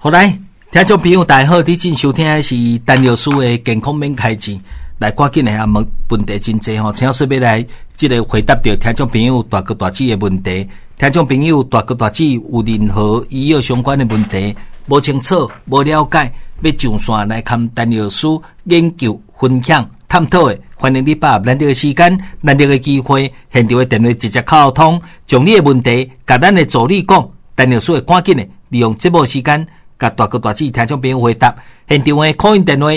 好来，听众朋友大家好，你正收听的是陈老师的健康免开钱。来，赶紧来问题真多吼，请说要来这个回答到听众朋友大哥大姐的问题。听众朋友大哥大姐有任何医药相关的问题，无清楚、无了解，要上线来看陈老师研究、分享、探讨的，欢迎你把握难得的时间、难得的机会，现场的电话直接沟通，将你的问题甲咱的助理讲，陈老师会赶紧的利用节目时间，甲大哥大姐听众朋友回答。现场的call in电话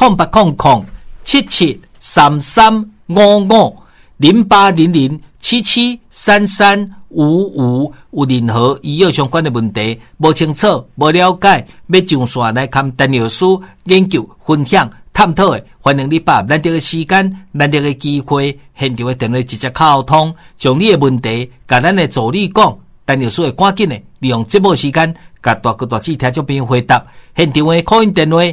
08007733550800773355，有任何医药相关的问题，无清楚、无了解，要上线来看陈老师研究、分享、探讨的，欢迎你把握难得的时间、难得的机会，现场的电话直接沟通，将你的问题甲咱的助理讲，陈老师会赶紧的利用节目时间，甲大哥大姐听众朋友回答。现场的call in电话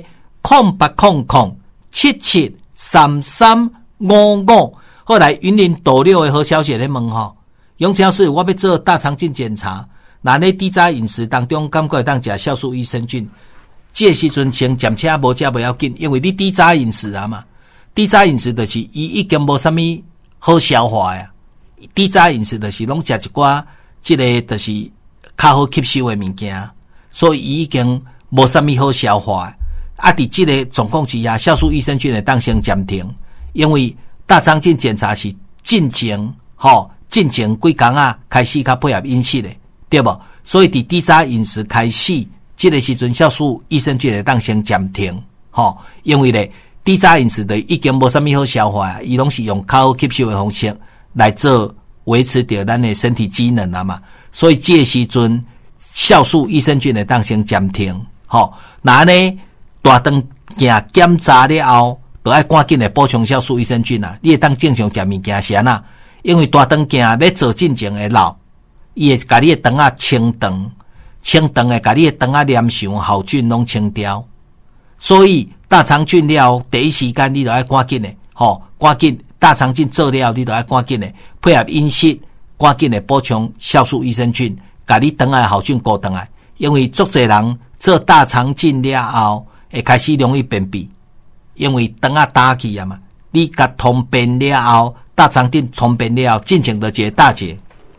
0800773355。后来云林斗六的何小姐咧问吼，杨超市我要做大肠镜检查，那咧低渣饮食当中感觉当食酵素益生菌，这时阵先暂且无食不要紧，因为你低渣饮食啊嘛，低渣饮食就是伊已经无啥物好消化呀，低渣饮食就是拢食一寡这个就是较好吸收的物件，所以伊已经无啥物好消化。啊，伫这个状况之下，酵素益生菌会当先暂停，因为大肠镜检查是进前几工啊开始较配合饮食的，对不？所以伫低渣饮食开始，这个时阵酵素益生菌会当先暂停，因为咧低渣饮食的已经无啥物好消化，伊拢是用较好吸收的方式来做维持着咱的身体机能啊嘛，所以这个时阵酵素益生菌会当先暂停，那呢？大肠镜检查了后，就要赶紧来补充酵素益生菌啊！你会当正常食物件先啊，因为大肠镜要做进前会老，伊会甲你的肠啊清肠会甲你的肠啊黏上好菌拢清掉，所以大肠镜了第一时间你就要赶紧的，赶紧大肠镜做了你就要赶紧的配合饮食，赶紧的补充酵素益生菌，甲你肠啊好菌顾肠来，因为足侪人做大肠镜了后。会开始容易便秘，因为肠啊打去啊嘛，你甲通便了后，大肠镜通便了后，进前的一个大姐，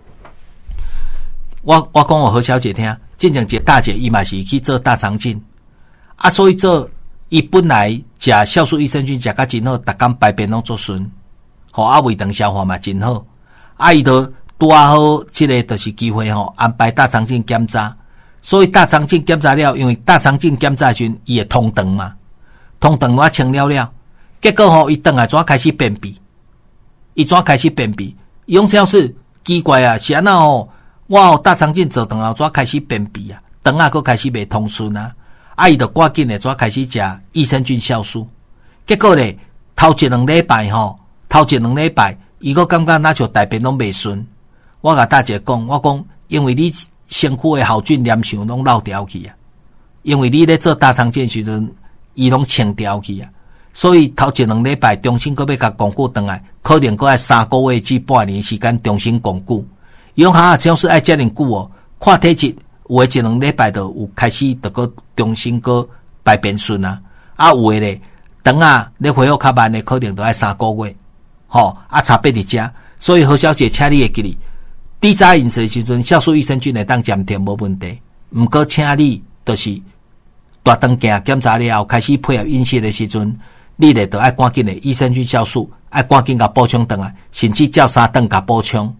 我讲我何小姐听，进前一个大姐伊嘛是去做大肠镜，啊，所以做伊本来食酵素益生菌食甲真好，逐工排便拢足顺，啊胃肠消化嘛真好，啊伊都拄好这个就是机会安排大肠镜检查。所以大肠镜检查了，因为大肠镜检查时伊会通肠嘛，通肠我清了，结果伊肠啊怎开始便秘，伊怎开始便秘？用消是奇怪啊，是安那我大肠镜做肠后怎开始便秘啊？肠啊佫开始袂通顺啊，伊就赶紧咧怎开始食益生菌酵素，结果咧头一两礼拜，伊佫感觉那像大便拢袂顺，我甲大姐讲，我讲因为你。身躯的好菌黏上拢漏掉去啊，因为你咧做大肠镜时阵，伊拢清掉去啊，所以头一两礼拜重新搁要甲巩固倒来，可能搁要3个月至半年时间重新巩固。伊讲只是爱遮尔久哦，看体质有诶一两礼拜就有开始就搁重新搁排便顺啊，有诶咧肠啊咧恢复较慢诶，可能都要3个月，差别伫遮，所以何小姐，请你会记哩。低渣饮食的时阵，酵素益生菌会当暂停无问题。毋过，请你就是大肠镜检查了后，开始配合饮食的时阵，你咧就爱赶紧的益生菌酵素，爱赶紧甲补充倒来，甚至照3顿甲补充，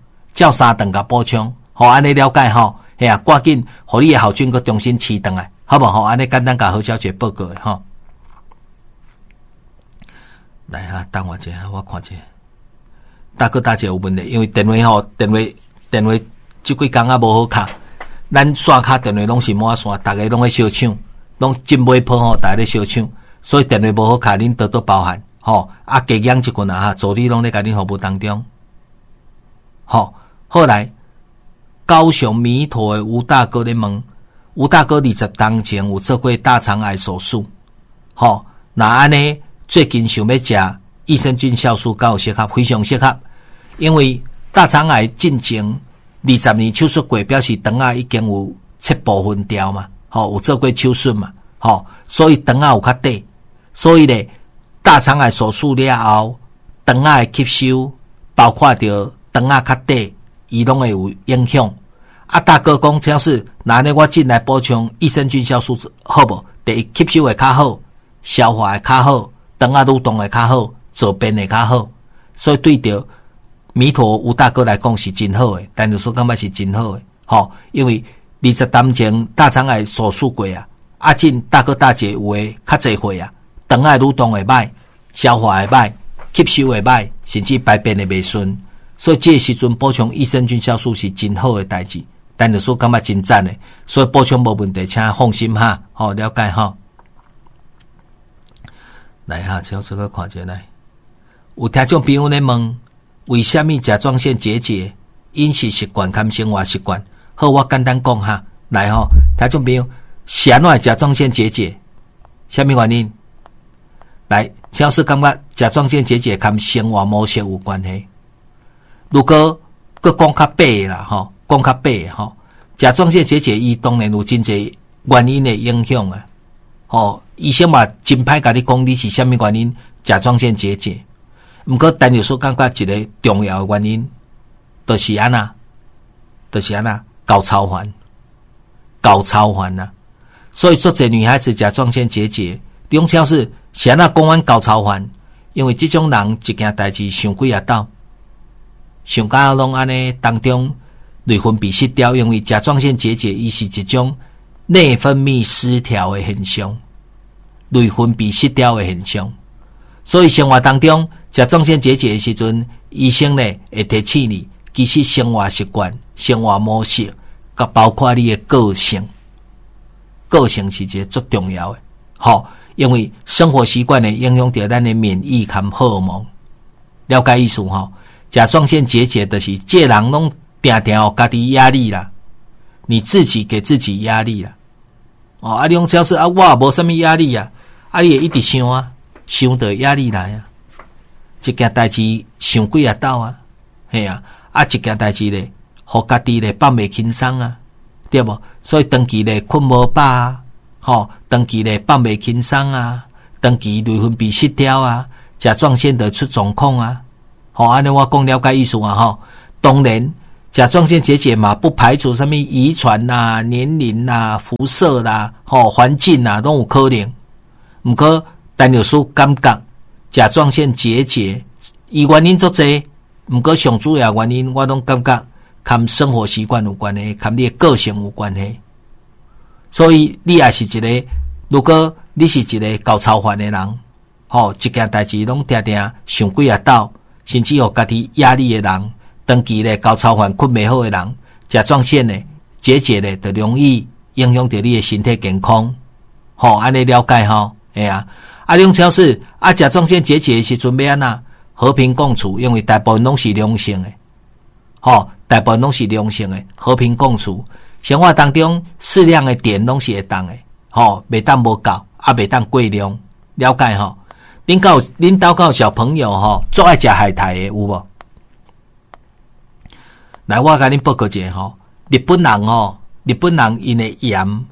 安尼了解嘿啊，赶紧，互你的好菌搁重新饲倒来，好无安尼简单甲何小姐报告的来啊，等我一下，我看一下。大哥大姐有问题，因为电话这几工啊无好卡，咱刷卡电话拢是满线，大家拢在烧抢，拢真尾坡大家在烧抢，所以电话无好卡，恁多多包涵加养一群啊助理拢在甲恁服务当中。好来，高雄弥陀的吴大哥咧问，吴大哥20当前有做过大肠癌手术，那安尼最近想要食益生菌酵素较有适合，非常适合，因为大肠癌进前20年手术过，表示肠啊已经有7部分掉嘛， 有做过手术嘛，所以肠仔有较短，所以咧大肠癌手术了后，肠仔的吸收，包括着肠仔较短，伊拢会有影响。大哥讲，只要是拿咧我进来补充益生菌酵素好无？第一吸收会较好，消化会较好，肠仔蠕动会较好，做便会较好，所以对着弥陀吴大哥来讲是真好诶，但是说感觉是真好诶，因为20年前大肠癌手术过啊，进大哥大姐有诶较侪岁啊，肠仔蠕动会歹，消化会歹，吸收会歹，甚至排便会袂顺，所以这个时阵补充益生菌酵素是真好诶代志。但是说感觉真赞诶，所以补充无问题，请放心哈，了解哈。来哈，请这个看一下来。有听众朋友咧问，为什么甲状腺结节？饮食习惯跟生活习惯？好，我简单讲哈。来听众朋友，是安怎甲状腺结节？什么原因？来，请是感觉甲状腺结节跟生活模式有关系。如果佮讲较白啦，讲较白甲状腺结节伊当然有真侪原因的影响医生嘛真歹甲你讲你是啥物原因甲状腺结节，毋过但有所感觉一个重要的原因，就是安那高超环所以做这女孩子甲状腺结节，中超是安那讲完高超环，因为这种人一件代志想几啊道，想到拢安尼当中内分泌失调，因为甲状腺结节伊是一种内分泌失调的现象，内分泌失调的现象，所以生活当中甲状腺结节的时阵，医生呢会提醒你，其实生活习惯、生活模式，甲包括你的个性是一个最重要的。因为生活习惯会影响到咱的免疫和荷尔蒙。了解意思甲状腺结节就是这人拢定定有家己压力啦，你自己给自己压力啦。你用超市我无什么压力啊，你会一直想到压力来啊。一件代志想几啊道啊，嘿啊，一件代志咧，互家己咧放袂轻松啊，对无？所以长期咧困无饱啊，长期咧放袂轻松啊，长期内分泌失调啊，甲状腺的出状况啊。安尼我讲了解意思啊当然甲状腺结节嘛，不排除什么遗传啦、年龄啦、辐射啦、环境啦都有可能。不过但有时感觉甲状腺结节伊原因足侪，不过上主要原因我拢感觉跟生活习惯有关系，跟你的个性有关系。所以你也是一个，如果你是一个高超凡的人，一件代志拢定定想几啊道，甚至有家己压力的人，长期咧高超凡困袂好的人，甲状腺咧结节咧就容易影响到你的身体健康。安尼了解种超是甲状腺结节的时阵要安怎和平共处，因为大部分拢是良性的，大部分拢是良性的，和平共处。生活当中适量的碘拢是会当的，袂当无够，袂当过量。了解恁兜有小朋友最爱食海苔的有无？来，我甲恁报告一下日本人因的盐，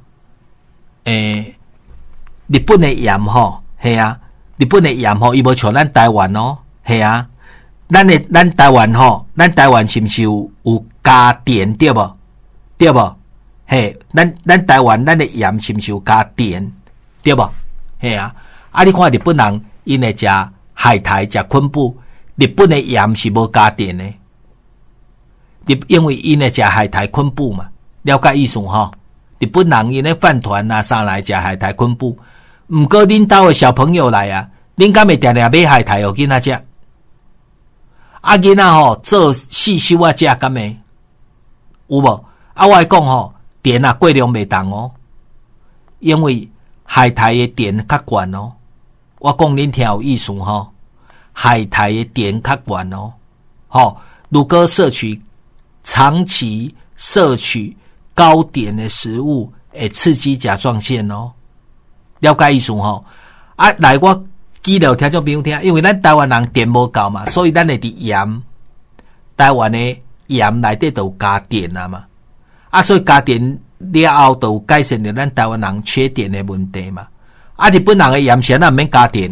日本的盐系啊，日本的盐伊无像咱台湾系啊，咱台湾是毋是有加碘对无？对无？嘿，咱台湾咱的盐是毋是有加碘对无？嘿啊，你看日本人因会食海苔、食昆布，日本的盐是无加碘的，因为因会食海苔、昆布嘛，了解意思日本人因的饭团啊啥来食海苔、昆布，毋过恁兜的小朋友来啊，恁敢会定定买海苔给囡仔食？囡仔做四修啊食敢会？有无？我会讲碘啊过量袂当因为海苔的碘较悬我讲恁听有意思海苔的碘较悬如果长期摄取高碘的食物，会刺激甲状腺了解意思来我记了听众朋友听，因为咱台湾人碘无够嘛，所以咱会伫盐，台湾的盐内底都有加碘嘛。所以加碘了后就有改善了咱台湾人缺电的问题嘛。啊，日本人的盐田啊，毋免加电，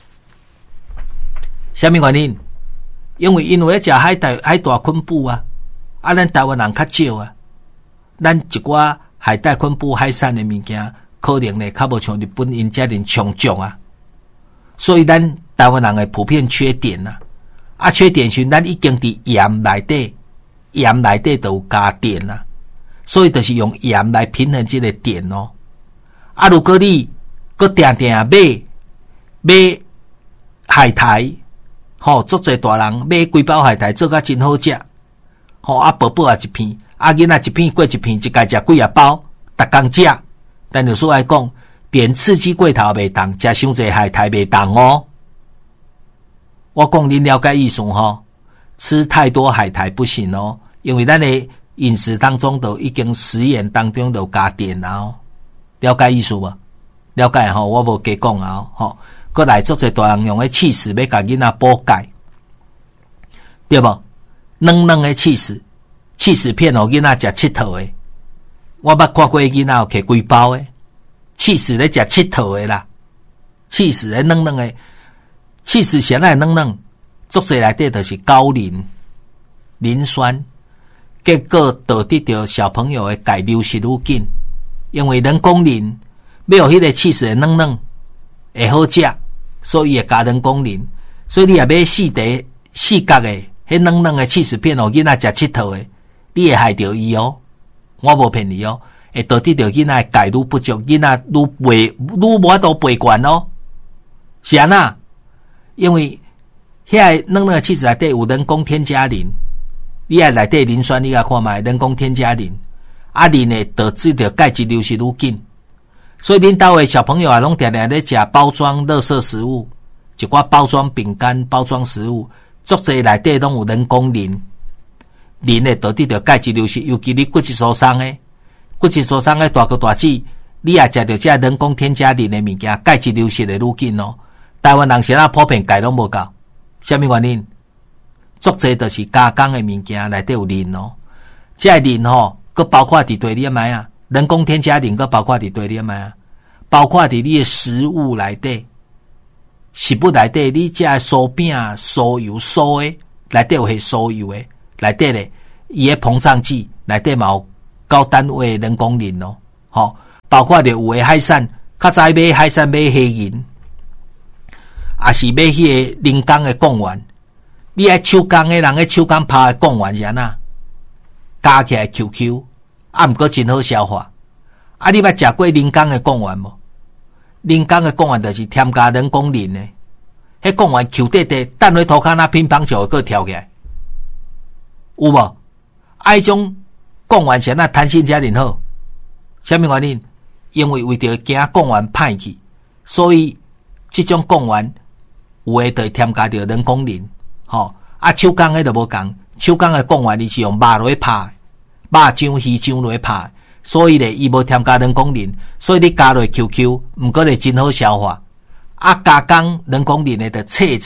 什么原因？因为咧食海带昆布啊，啊，咱台湾人较少啊，咱一寡海带昆布海产的物件，可能呢较无像日本因遮尔充足啊，所以咱台湾人的普遍缺电啊，啊，缺电时咱已经伫盐内底都有加电啦，所以就是用盐来平衡这个电哦。啊，如果你搁定定买海苔，吼，足侪大人买几包海苔做甲真好食，吼，啊，薄薄啊一片，啊，囡仔一片过一片，一家食几啊包，逐工食。但有时来讲，点刺激过头袂当，食伤侪海苔袂当哦。我讲恁了解意思吼，吃太多海苔不行哦，因为咱的饮食当中都已经食盐当中都加电啦哦。了解意思无？了解吼，我无加讲啊吼。过来做侪大人用的气势要甲囡仔补钙，对无？软的气势片互囡仔食7套的，我捌看过囡仔有摕几包的气势咧食7套的啦，气势咧软的，气势啥来软，做侪内底就是高磷酸，结果导致着小朋友的钙流失愈紧，因为人工磷要有迄个气势的软会好食。所以会加人工磷，所以你也买四角的迄软的起司片哦，囡仔食7套的，你会害着伊哦。我无骗你哦，会导致着囡仔钙愈不足，囡仔愈无法度背惯哦。是安那？因为遐软的起司内底有人工添加磷，你爱内底磷酸，你甲看卖人工添加磷，啊磷会导致着钙质流失愈紧。所以恁兜的小朋友啊，拢常常咧食包装垃圾食物，一寡包装饼干、包装食物，足侪内底拢有人工磷，会导致着钙质流失，尤其你骨质疏松的大哥大姐，你也食着这人工添加磷的物件，钙质流失的愈紧哦。台湾人现在普遍钙拢无够，什么原因？足侪就是加工的物件内底有磷哦，这磷吼，佮包括伫地里面啊。人工添加磷，佮包括伫对里面啊，包括伫你的食物内底，食物内底，你食酥饼、酥油、酥的内底有迄酥油的，内底咧，伊的膨胀剂内底嘛有高单位的人工磷哦，吼，包括着有的海产，较早买海产买黑银，也是买迄个人工的贡丸，你爱手工的人个手工拍的贡丸是安那，加起来 QQ。啊，毋过真好消化。啊，你捌食过人工的贡丸无？人工的贡丸就是添加人工磷的，迄贡丸 Q 底底，等喺涂骹那乒乓球会跳起来，有无？啊，迄种贡丸是那弹性遮尔好，什么原因？因为为着惊贡丸歹去，所以这种贡丸有诶就添加着人工磷，吼。啊，手工诶就无共，手工诶贡丸伊是用肉落去拍。肉酱、鱼酱落去拍，所以咧，伊无添加人工磷，所以你加落 QQ， 毋过咧真好消化。啊，加工人工磷咧，就脆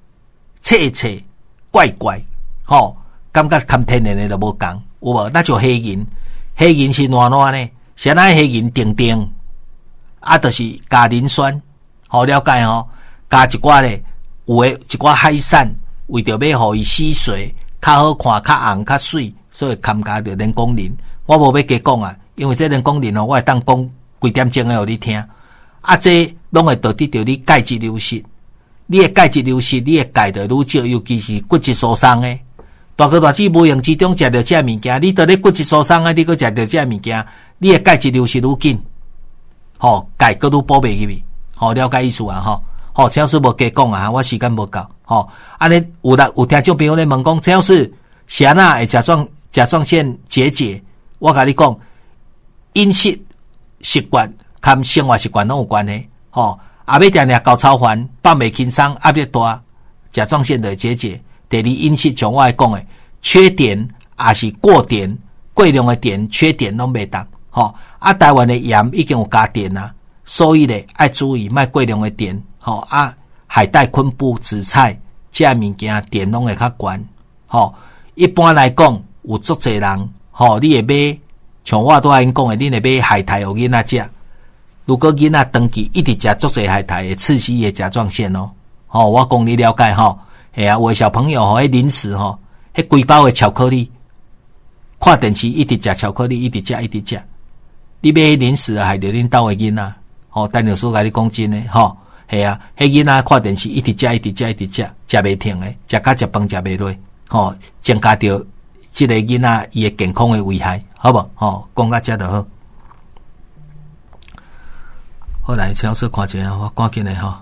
怪，吼，感觉含天然诶就无共，有无？那就黑银是软呢？啥那黑银定，啊，就是加磷酸，好了解吼。加一寡咧，有诶一寡海产，为着要互伊吸水，较好看、较红、较水。所以添加着人工磷，我无要加讲啊，因为这人工磷哦，我会当讲几点钟诶，互你听。啊，这拢会导致着你钙质流失，你诶钙质流失，你诶钙就愈少，尤其是骨质疏松诶。大哥大姐无用之中食着这物件，你得咧骨质疏松诶，你搁食着这物件，你诶钙质流失愈紧，吼，钙搁愈补袂入去，吼，了解意思啊，吼。吼，陈老师无加讲啊，我时间无够，吼，安尼有听众朋友咧问讲，陈老师是安那会甲状腺结，我甲你讲，饮食习惯跟生活习惯拢有关系，吼。啊，要定定高超烦，放袂轻松，压力大，甲状腺的结节。第二，饮食像我来讲的，缺碘也是过碘，过量的碘、缺碘拢袂当，吼。啊，台湾的盐已经有加碘啊，所以咧爱注意卖过量的碘，吼。啊，海带、昆布、紫菜这物件碘拢会较悬，吼。一般来讲，有足侪人，吼，你会买像我拄仔因讲的，恁会买海苔互囡仔食。如果囡仔长期一直食足侪海苔，会刺激伊的甲状腺哦。吼，我讲你了解吼。系啊，有的小朋友吼，迄零食吼，迄规包的巧克力，看电视一直食巧克力，一直食。你买迄零食害着恁兜的囡仔。吼，陈老师甲你讲真诶，吼，系啊，迄囡仔看电视一直食，食袂停诶，食甲食饭食袂落，吼，增加着即个囡仔伊诶健康诶危害，好无？吼，讲到遮就好。好来，陈老师看一下，我赶紧诶吼。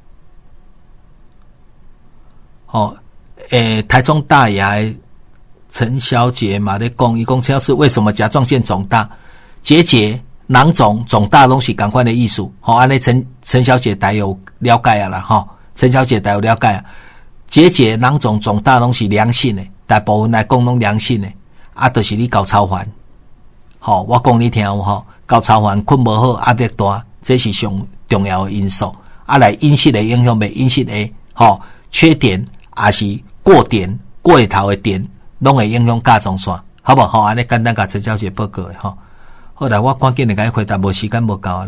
哦，台中大牙陈小姐嘛咧讲，伊讲陈老师为什么甲状腺肿大、结节、囊肿、肿大拢是同款的意思？好，安尼陈小姐大有了解啊啦，哈，陈小姐大有了解啊。结节、囊肿、肿大拢是良性的，大部分来讲拢良性的，啊，就是你高超凡。好，我讲你听有吼，高超凡困无好，压力大，这是上重要的因素。啊，来饮食的影响袂饮食的，吼，缺点。也是过点过头的点，拢会影响甲状腺，好不好？安尼简单甲陈小姐报告的吼。后来我赶紧来甲伊回答，无时间无够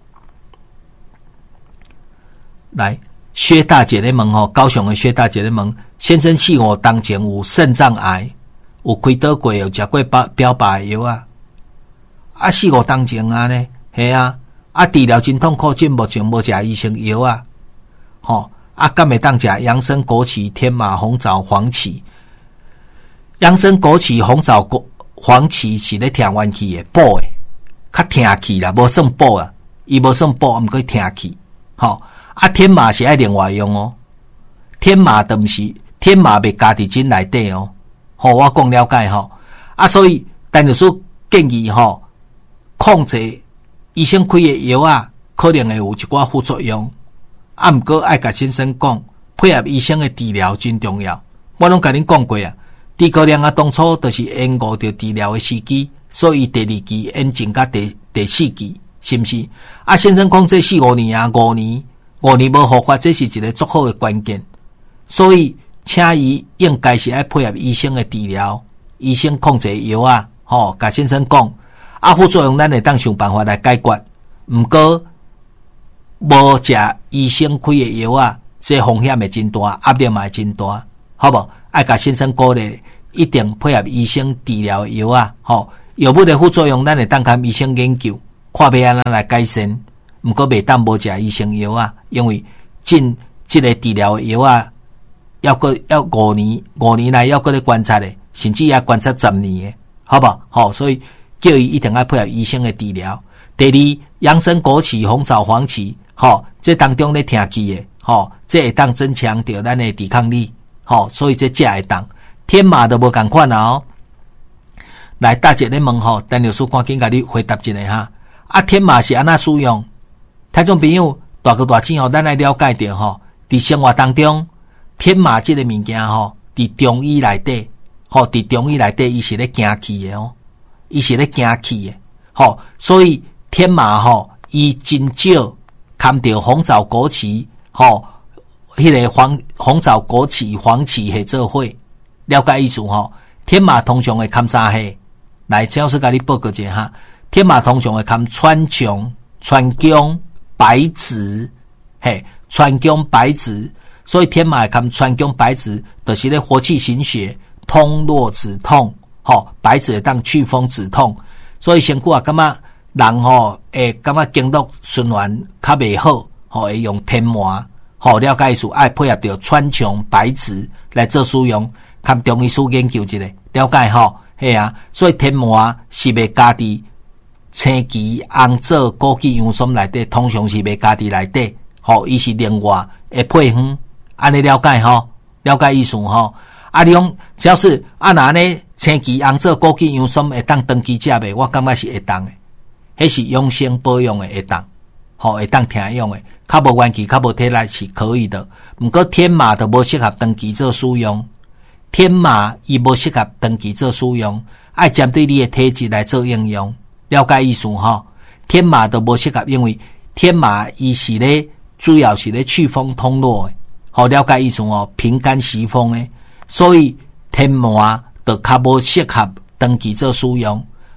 来，薛大姐咧问吼，高雄的薛大姐咧问，先生4、5当前有肾脏癌，有开刀过，有食过标靶药啊。啊4、5当前啊呢，系啊，啊治疗真痛苦，目前无食医生药啊，吼。啊，敢会当食养生枸杞、天麻、红枣、黄芪。养生枸杞、红枣、黄芪是咧听元气的，补的，较听气啦，无算补啊，伊无算补，毋过听气。吼，啊，天麻是爱另外用哦，天麻都毋是，天麻袂加伫针内底哦。吼，我讲了解吼。啊，所以陈律师建议吼，控制医生开的药啊，可能会有一寡副作用。啊，毋过爱甲先生讲，配合医生的治疗真重要。我拢甲恁讲过啊，诸葛亮啊，当初就是延误着治疗的时机，所以第2期延进到第4期，是毋是？啊，先生讲这4、5年啊，5年无复发，这是一个足好的关键。所以，请伊应该是爱配合医生的治疗，医生控制药啊，吼，甲先生讲，啊，副作用咱会当想办法来解决。毋过，无食医生开的药啊，这风险会真大，压力嘛会真大，好无？爱甲先生鼓励，一定配合医生治疗的药啊，吼，药物的副作用，咱会当甲医生研究，看要安怎来改善。毋过袂当无食医生药啊，因为这个治疗的药啊，要5年，5年内要搁咧观察的，甚至要观察10年的，好无？好，所以叫伊一定要配合医生的治疗。第2，养生枸杞、红枣、黄芪。吼，这当中咧听气的，吼，这会当增强着咱的抵抗力，吼，所以这食会当。天麻都无共款哦。来，大姐咧问吼，陈律师赶紧甲你回答一下哈。啊，天麻是安怎使用？听众朋友大个大钱吼，咱来了解着吼。伫生活当中，天麻这个物件吼，伫中医内底，吼，伫中医内底伊是咧行气的哦，伊是咧行气的，吼，所以天麻吼，伊真少。含着红枣、枸杞，吼，迄个红枣、枸杞、黄芪合做伙，了解意思吼。天麻通常会含啥货？来，陈老师甲你报告一下哈。天麻通常会含川穹、川芎、白芷，嘿，川芎、白芷，所以天麻会含川芎、白芷，就是咧活气行血、通络止痛，吼，白芷会当祛风止痛，所以身躯啊，感觉。人吼会感觉经络循环较袂好，吼会用天麻，吼了解意思，爱配合着川穹、白芷来做使用，看中医师研究一下，了解吼，嘿啊，所以天麻是袂加伫青桔、红枣、枸杞、洋参内底，通常是袂加伫内底，吼，伊是另外会配方，安尼了解吼，了解意思吼。啊，你讲只要是啊，那呢青桔、红枣、枸杞、洋参会当长期食袂？我感觉是会当的。迄是养生保养的会当，吼会当听用的，较无元气、较无体力是可以的。毋过天麻就无适合长期做使用，天麻伊无适合长期做使用，爱针对你的体质来做应用，了解意思吼？天麻就无适合，因为天麻伊是咧主要是咧祛风通络的，好了解意思哦，平肝息风的，所以天麻就较无适合长期做使用。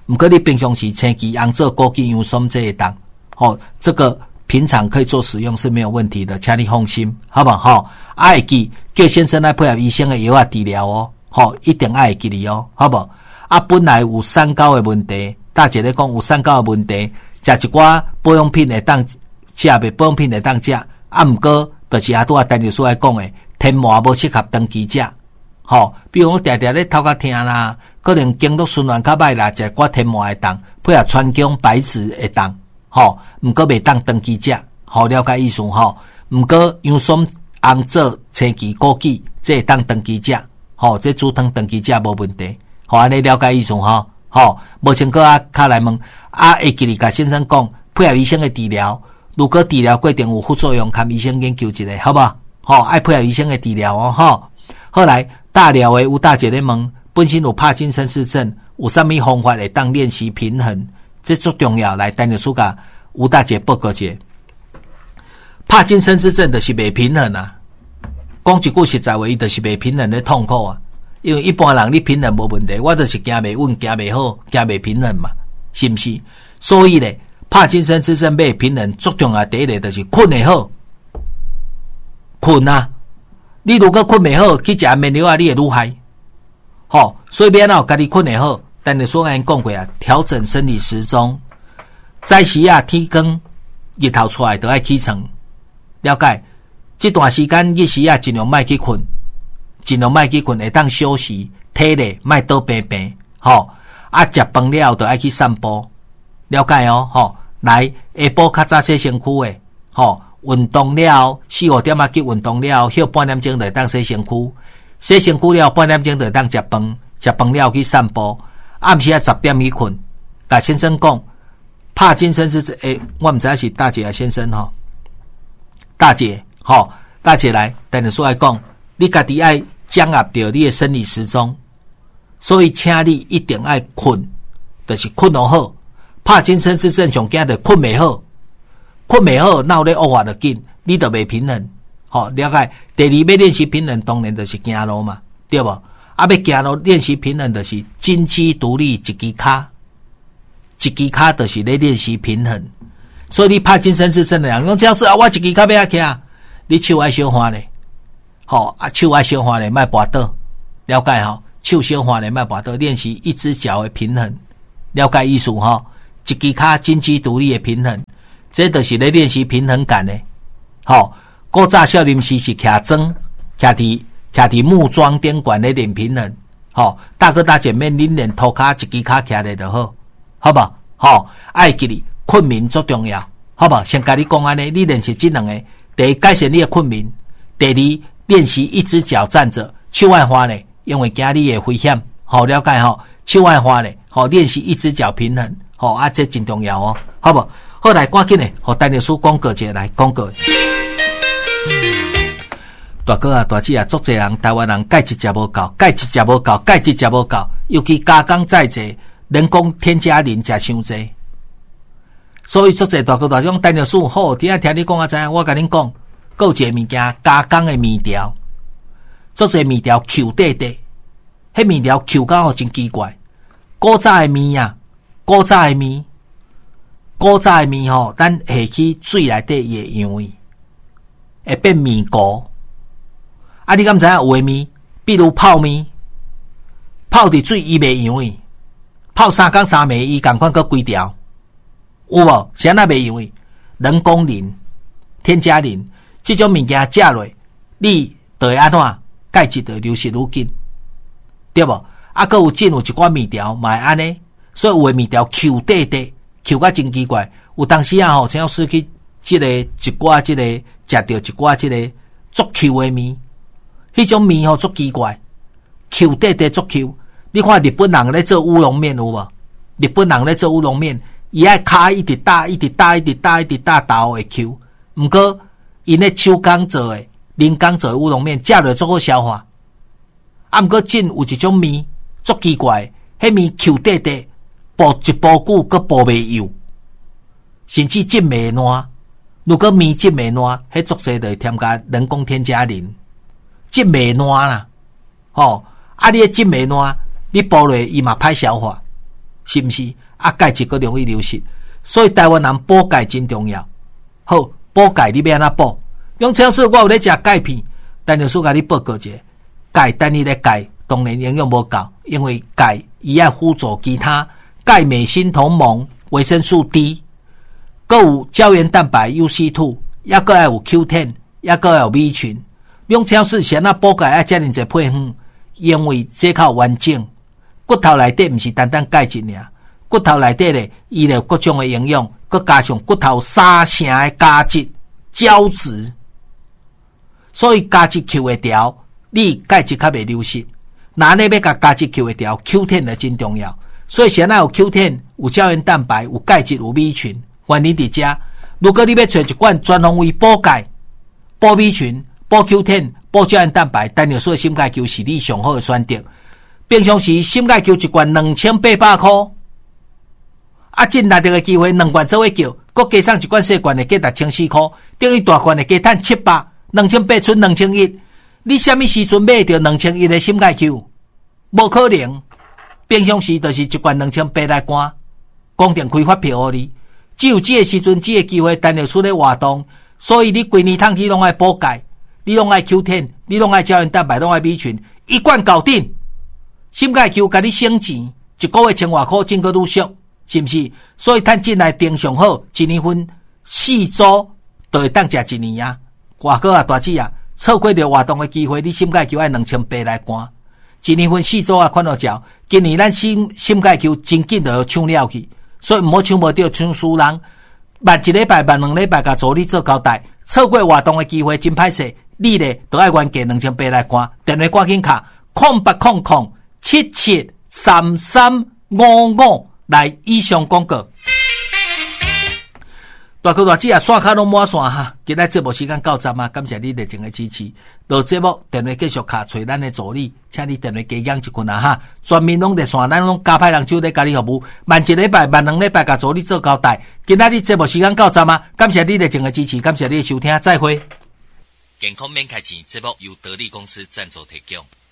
不过你平常时青枝红枣枸杞洋松这一档，这个平常可以做使用是没有问题的，请你放心，好不好？会记叫先生来配合医生的药治疗哦，一定会记你哦，好不好？本来有三高的问题，大姐咧讲有三高的问题，食一寡保养品会当食袂保养品会当食，不过就是拄仔陈律师来讲的，天麻无适合长期食。比如我常常咧头壳痛啦，可能经络循环较歹啦，食寡天麻会当，配合川芎、白芷会当，毋过袂当长期食，了解意思毋过洋松、红枣、青枝、枸杞，这会当长期食，这煮汤长期食无问题，安尼了解意思无像个较来问，会记你甲先生讲，配合医生的治疗，如果治疗过程有副作用，看医生研究一下，好不好？爱配合医生的治疗哦，后来大寮的吴大姐咧问，本身有帕金森氏症，有啥物方法会当练习平衡？这最重要。来，等下输甲吴大姐报告者，帕金森氏症就是袂平衡啊。讲一句实在话，伊就是袂平衡咧痛苦啊。因为一般人你平衡无问题，我就是行袂稳、行袂好、行袂平衡嘛，是不是？所以咧，帕金森氏症要平衡，最重要第一个就是困会好，困啊。你如果困袂好，去食安眠药啊，你会愈害。所以免有家己困会好，但是所讲过啊，调整生理时钟，早时啊天光日头出来都要起床，了解？这段时间日时啊尽量莫去困，会当休息，体力莫倒病病。食饭了后就要去散步，了解哦。来下晡较早洗身躯的，运动了4-5点去运动了，休半点钟就会当洗身躯，洗身躯了半点钟就会当食饭，食饭了去散步，暗时10点去困。甲先生讲，帕金森氏症，我唔知是大姐还是先生大姐，大姐来，等下说来讲，你家己爱掌握到你的生理时钟，所以请你一定爱困，就是困好。帕金森氏症上惊的困袂好。困袂好，哪有咧恶化得紧，你就袂平衡。了解。第二要练习平衡，当然就是行路嘛，对不？要行路练习平衡，就是金鸡独立一支脚，一支脚就是咧练习平衡。所以你帕金森氏症的人讲，教师啊，我一支脚要起啊，你手爱小换咧，手爱小换咧，莫跋倒，了解手小换咧，莫跋倒，练习一只脚的平衡，了解意思一支脚金鸡独立的平衡。这就是咧练习平衡感咧，古早少林寺是徛桩，徛伫木桩顶管咧练平衡，大哥大姐妹恁练涂骹一支脚徛咧就好，好不？爱记哩，困眠最重要，好不？先甲你讲安尼，你练习这两个，第一改善你的困眠，第二练习一只脚站着，手爱花咧，因为惊你的危险，了解手爱花咧，练习一只脚平衡，这真重要哦，好不？好来，赶紧诶，和陈律师广告者来广告。大哥啊，大姐啊，足侪人台湾人钙质食无够，尤其加工再济，人工添加磷食伤济，所以足侪大哥大姐讲陈律师好，听你讲知影，我甲恁讲，还有一个物件加工诶面条，足侪面条 Q 底底，迄面条 Q 到真奇怪，古早诶面啊，古早诶面咱下去水内底会扬味，会变面糊。你敢知影有诶面，比如泡面，泡伫水伊袂扬味，泡3工3暝伊共款个规条，有无？是安那袂扬味？人工磷、添加磷，这种物件食落，你就会安怎？钙质就流失愈紧，对无？还有有一寡面条嘛会安尼，所以有诶面条 Q 底底。Q 甲真奇怪，有当时啊陈老师去一寡食到一寡足 Q 的面，迄种面足奇怪 ，Q 底底足 Q。你看日本人咧做乌龙面有无？日本人咧做乌龙面，伊爱卡一直打豆会 Q， 毋过因咧手工做诶，人工做诶乌龙面，食落足好消化。毋过真有一种面足奇怪，迄面 Q 底底。煲一煲久，佮煲袂油，甚至浸袂烂。如果面浸袂烂，迄作者就添加人工添加磷，浸袂烂啦。你浸袂烂，你煲落伊嘛歹消化。 是不是？啊，钙质更容易流失，所以台湾人补钙真重要。好，补钙你要安怎补？用超市我有咧食钙片，但是甲你报告者，钙等你咧钙，当然营养无够，因为钙伊要辅助其他钙镁锌同盟、维生素 D， 还有胶原蛋白 UC2， 也还要有 Q10， 也还要有 B 群。用超市先啊补钙爱遮尔济配方，因为这较完整。骨头内底毋是单单钙质尔，骨头内底咧，伊有各种的营养，佮加上骨头三成的胶质、胶质，所以胶质扣会调，你钙质较袂流失。那你要甲胶质扣会调 ，Q10 就真重要。所以现在有 Q10， 有胶原蛋白，有钙质，有 B 群，原因伫遮。如果你要找一罐专门为补钙、补 B 群、补 Q10、补胶原蛋白，单尿素心钙球是你上好的选择。平常时心钙球一罐2800块，啊，真难得的机会，两罐做伙叫，佮加上一罐小罐的价6400块，等于大罐的加赚700，2800剩2100。你什么时阵买到2100的心钙球？无可能。平常时就是一罐2800来关，公定开发票给你。只有这个时阵，这个机会，单尿素咧活动，所以你规年通去拢爱补钙，你拢爱 Q10， 你拢爱胶原蛋白，拢爱 B 群，一罐搞定。心钙球甲你省钱，一个月1000外块，真个愈俗，是不是？所以趁进来定上好，一年份4组就会当食一年啊。外国啊，大姊啊，错过着活动的机会，你心钙球爱2800来关，一年份4组啊，看到照。今年咱心钙球真紧就要抢了去，所以唔好抢无到抢输人。慢一礼拜、慢2礼拜，甲助理做交代，错过活动的机会真歹势。你咧都爱原价2800来关，电话赶紧卡0800773355来以上广告。大哥大姐啊，刷卡拢满线哈！今仔节目时间到站啊，感谢你热情的支持。到节目电话继续卡找咱的助理，请你电话加讲一群啊哈！全面拢在线，咱拢加派人手咧甲你服务。慢一礼拜、慢2礼拜，甲助理做交代。今仔日节目时间到站啊，感谢你热情的支持，感谢你的收听，再会。 健康免开钱，节目由得力公司赞助提供。